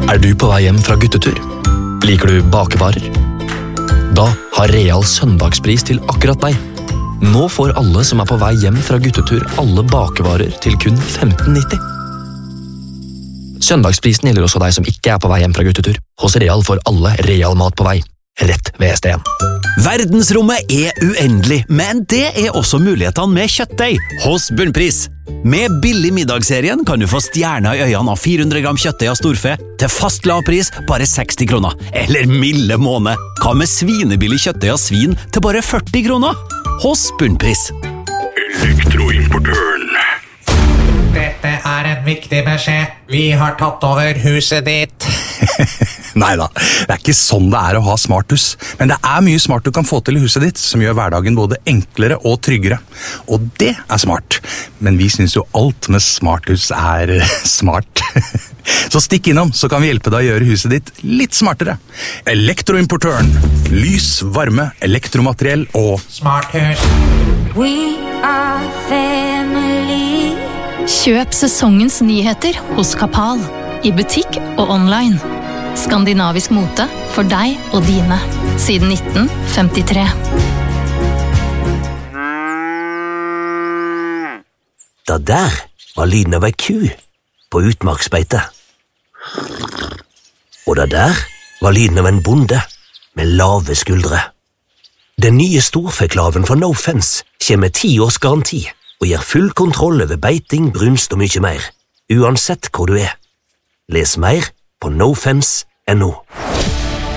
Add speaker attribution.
Speaker 1: Er du på vei hjem fra guttetur? Liker du bakevarer? Da har Real søndagspris til akkurat deg. Nå får alle som er på vei hjem fra guttetur alle bakevarer til kun 15,90. Søndagsprisen gjelder også deg som ikke er på vei hjem fra guttetur. Hos Real får alle Real mat på vei, rett ved SDN.
Speaker 2: Verdensrommet er uendelig, men det er også mulighetene med kjøttdeig hos Bunnpris. Med billig middagsserien kan du få stjerner i øynene av 400 gram kjøttdeig av storfe til fast lavpris bare 60 kroner. Eller milde måned. Hva med svinebillig kjøttdeig av svin til bare 40 kroner? Hos Bunnpris.
Speaker 3: Elektroimportøren.
Speaker 4: Dette er en viktig beskjed. Vi har tatt over huset ditt.
Speaker 5: Neida, det er ikke sånn det er å ha smarthus. Men det er mye smart du kan få til i huset ditt, som gjør hverdagen både enklere og tryggere. Og det er smart. Men vi synes jo alt med smarthus er smart. Så stikk innom, så kan vi hjelpe deg å gjøre huset ditt litt smartere. Elektroimportøren. Lys, varme, elektromateriell og
Speaker 4: Smarthus.
Speaker 6: We are family.
Speaker 7: Kjøp sesongens nyheter hos Kapal, i butikk og online. Skandinavisk mote for deg og dine, siden 1953.
Speaker 8: Det der var lyden av ei ku på utmarksbeite. Og det der var lyden av en bonde med lave skuldre. Den nye storfeklaven fra No Fence kommer med 10 års garanti og gir full kontroll over beiting, brunst og mye mer, uansett hvor du er. Les mer på nofence.no.